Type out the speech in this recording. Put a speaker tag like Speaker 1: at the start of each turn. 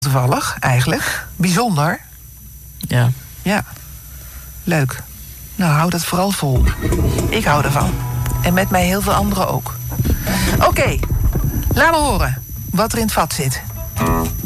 Speaker 1: toevallig, eigenlijk. Bijzonder.
Speaker 2: Ja.
Speaker 1: Ja. Leuk. Nou, hou dat vooral vol. Ik hou ervan. En met mij heel veel anderen ook. Oké, laat me horen wat er in het vat zit.